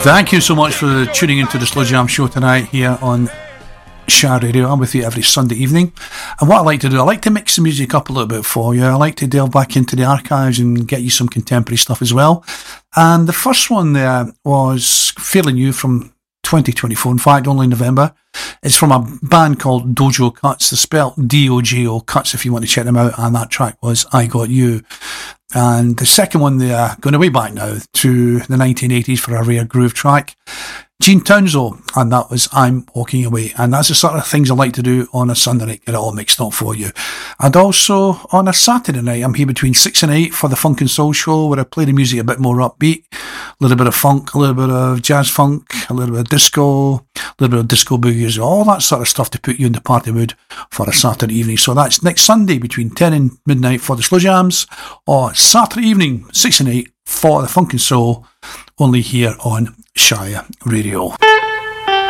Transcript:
Thank you so much for tuning into the Slow Jam Show tonight here on Shire Radio. I'm with you every Sunday evening, and what I like to do, I like to mix the music up a little bit for you. I like to delve back into the archives and get you some contemporary stuff as well. And the first one there was fairly new from 2024, in fact only November. It's from a band called Dojo Cuts. They're spelled D-O-J-O Cuts if you want to check them out, and that track was I Got You. And the second one there, going way back now to the 1980s for a rare groove track, Gene Townsend, and that was I'm Walking Away. And that's the sort of things I like to do on a Sunday night, get it all mixed up for you. And also on a Saturday night, I'm here between 6 and 8 for the Funk and Soul Show, where I play the music a bit more upbeat, a little bit of funk, a little bit of jazz funk, a little bit of disco, a little bit of disco boogies, all that sort of stuff to put you in the party mood for a Saturday evening. So that's next Sunday between 10 and midnight for the Slow Jams, or Saturday evening 6 and 8 for the Funk and Soul, only here on Shire Radio.